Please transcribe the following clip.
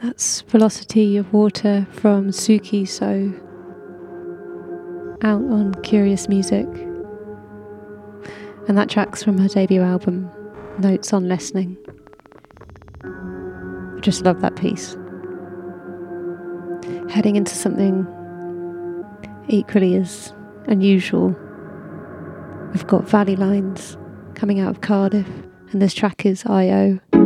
That's Velocity of Water from Suki So, out on Curious Music. And that track's from her debut album, Notes on Listening. I just love that piece. Heading into something equally as unusual, we've got Valley Lines coming out of Cardiff, and this track is I.O.